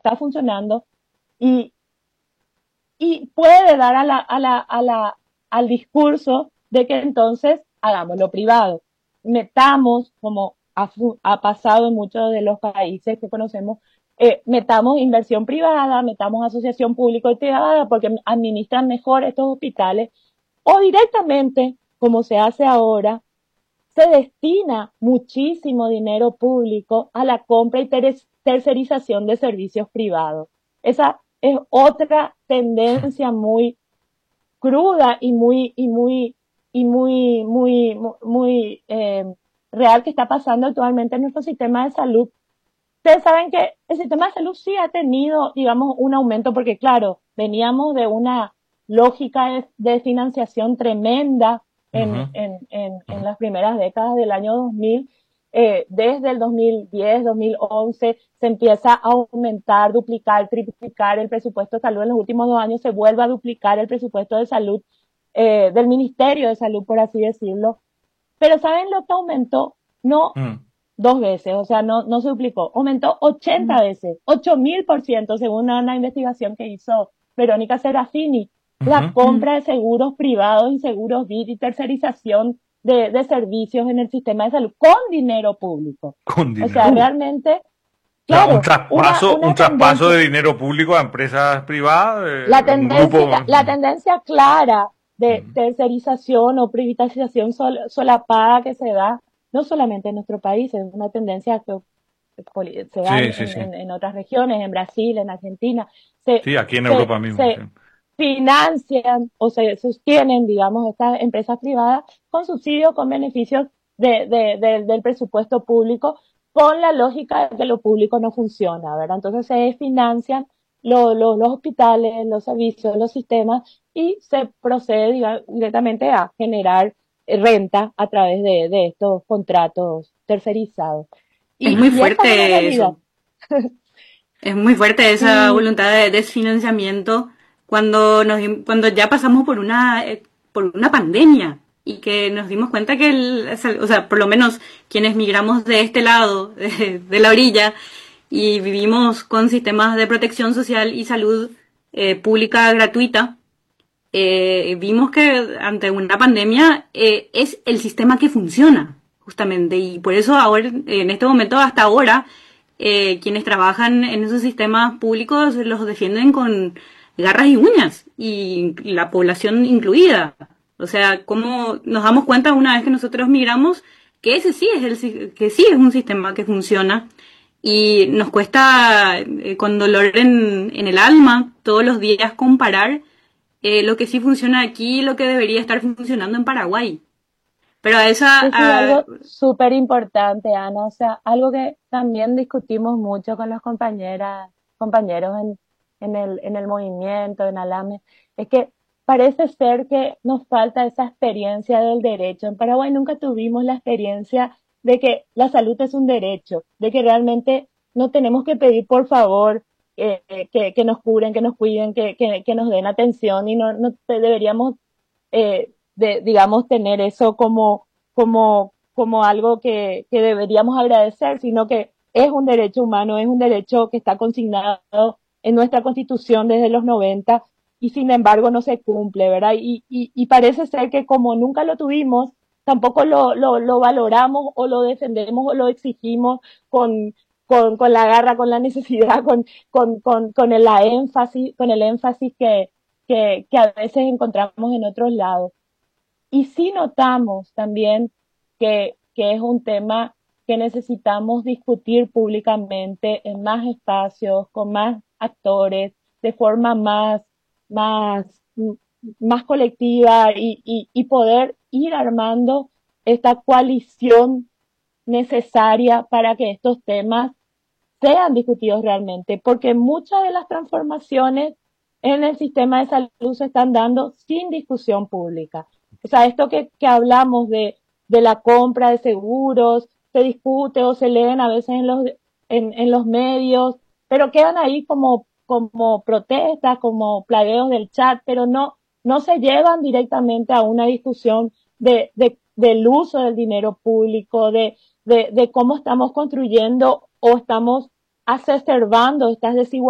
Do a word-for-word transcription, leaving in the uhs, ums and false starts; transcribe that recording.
está funcionando y, y puede dar a la, a la, a la, al discurso de que entonces hagamos lo privado. Metamos, como ha, ha pasado en muchos de los países que conocemos, eh, metamos inversión privada, metamos asociación público y privada porque administran mejor estos hospitales, o directamente, como se hace ahora, se destina muchísimo dinero público a la compra y ter tercerización de servicios privados. Esa es otra tendencia muy cruda y muy, y muy, y muy, muy, muy, muy eh, real que está pasando actualmente en nuestro sistema de salud. Ustedes saben que el sistema de salud sí ha tenido, digamos, un aumento, porque claro, veníamos de una lógica de, de financiación tremenda en, Ujú, en, en, en las primeras décadas del año dos mil. Eh, desde el dos mil diez, dos mil once, se empieza a aumentar, duplicar, triplicar el presupuesto de salud. En los últimos dos años se vuelve a duplicar el presupuesto de salud, eh, del Ministerio de Salud, por así decirlo. Pero ¿saben lo que aumentó? No mm. dos veces, o sea, no, no se duplicó, aumentó ochenta veces, ocho mil por ciento, según una investigación que hizo Verónica Serafini, la Ujú. compra de seguros privados y seguros B I D y tercerización de, de servicios en el sistema de salud con dinero público. Con O sea, dinero. O realmente, sea, un claro, una, traspaso, un una traspaso tendencia, de dinero público a empresas privadas, la eh, un tendencia, grupo. la tendencia clara de Mm. tercerización o privatización sol, solapada que se da, no solamente en nuestro país, es una tendencia que se da Sí, sí, en, sí. en, en otras regiones, en Brasil, en Argentina, se, Sí, aquí en se, Europa mismo, sí. se financian o se sostienen, digamos, estas empresas privadas con subsidios, con beneficios de, de, de, del presupuesto público, con la lógica de que lo público no funciona, ¿verdad? Entonces se financian lo, lo, los hospitales, los servicios, los sistemas y se procede digamos, directamente a generar renta a través de, de estos contratos tercerizados. Es Y, muy y esa es una fuerte realidad. eso. Es muy fuerte esa Sí, voluntad de desfinanciamiento cuando nos dim- cuando ya pasamos por una eh, por una pandemia y que nos dimos cuenta que el, o sea, por lo menos quienes migramos de este lado de, de la orilla y vivimos con sistemas de protección social y salud eh, pública gratuita, eh, vimos que ante una pandemia eh, es el sistema que funciona, justamente, y por eso ahora, en este momento, hasta ahora, eh, quienes trabajan en esos sistemas públicos los defienden con garras y uñas, y la población incluida. O sea, cómo nos damos cuenta una vez que nosotros migramos que ese sí es el que sí es un sistema que funciona y nos cuesta eh, con dolor en, en el alma todos los días comparar eh, lo que sí funciona aquí y lo que debería estar funcionando en Paraguay. Pero a esa... decís A, algo súper importante, Ana, o sea, algo que también discutimos mucho con las compañeras, compañeros en, en el, en el movimiento, en Alame, es que parece ser que nos falta esa experiencia del derecho. En Paraguay nunca tuvimos la experiencia de que la salud es un derecho, de que realmente no tenemos que pedir por favor eh, que, que nos curen, que nos cuiden, que, que, que nos den atención y no, no deberíamos eh, de, digamos, tener eso como, como, como algo que, que deberíamos agradecer, sino que es un derecho humano, es un derecho que está consignado en nuestra Constitución desde los noventa y sin embargo no se cumple, ¿verdad? Y, y, y parece ser que como nunca lo tuvimos, tampoco lo, lo, lo valoramos o lo defendemos o lo exigimos con, con, con la garra, con la necesidad, con, con, con, con el, la énfasis, con el énfasis que, que, que a veces encontramos en otros lados. Y sí notamos también que, que es un tema que necesitamos discutir públicamente en más espacios, con más actores, de forma más, más, más colectiva y, y, y poder ir armando esta coalición necesaria para que estos temas sean discutidos realmente, porque muchas de las transformaciones en el sistema de salud se están dando sin discusión pública. O sea, esto que, que hablamos de, de la compra de seguros, se discute o se leen a veces en los, en, en los medios, pero quedan ahí como, como protestas, como plagueos del chat, pero no, no se llevan directamente a una discusión de, de, del uso del dinero público, de, de, de cómo estamos construyendo o estamos exacerbando estas desigualdades